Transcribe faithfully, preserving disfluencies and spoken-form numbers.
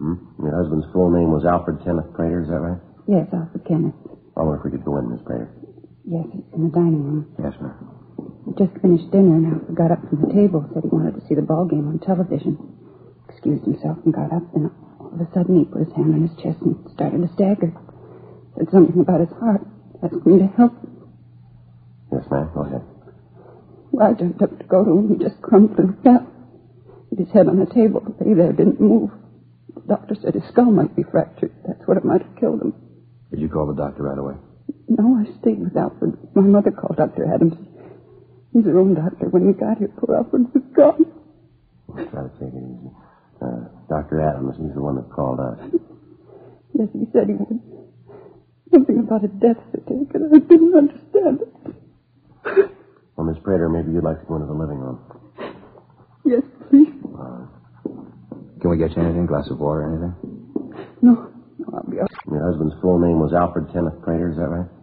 Mm-hmm. Your husband's full name was Alfred Kenneth Prater, is that right? Yes, Alfred Kenneth. I wonder if we could go in, Miss Prater. Yes, in the dining room. Yes, ma'am. We just finished dinner, and Alfred got up from the table, said he wanted to see the ball game on television. Excused himself and got up, and all of a sudden he put his hand on his chest and started to stagger. Said something about his heart. Asked me to help him. Yes, ma'am. Go ahead. Well, I jumped up to go to him. He just crumpled and fell. With his head on the table, but he there didn't move. The doctor said his skull might be fractured. That's what it might have killed him. Did you call the doctor right away? No, I stayed with Alfred. My mother called Doctor Adams. He's her own doctor. When we got here, poor Alfred was gone. Let's try to take it easy. Uh, Doctor Adams, he's the one that called us. Yes, he said he would. Something about a death certificate. I didn't understand it. Well, Miss Prater, maybe you'd like to go into the living room. Yes, please. Uh, can we get you anything? Glass of water or anything? No, no, I'll be all right. Your husband's full name was Alfred Kenneth Prater, is that right?